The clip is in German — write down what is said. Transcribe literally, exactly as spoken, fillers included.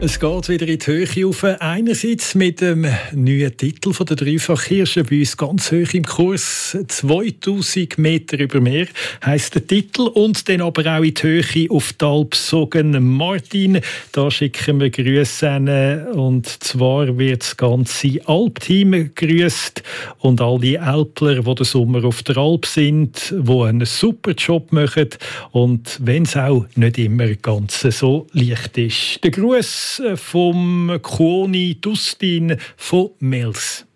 Es geht wieder in die Höhe auf. Einerseits mit dem neuen Titel von der Dreifach-Hirsche, bei uns ganz hoch im Kurs. zweitausend Meter über Meer heisst der Titel. Und dann aber auch in die Höhe auf die Alp Soggen Martin. Da schicken wir Grüße hin. Und zwar wird das ganze Alpteam gegrüßt. Und alle Alpler, die den Sommer auf der Alp sind, die einen super Job machen. Und wenn es auch nicht immer ganz so leicht ist. Der Gruß vom Kuoni Dustin von Mels.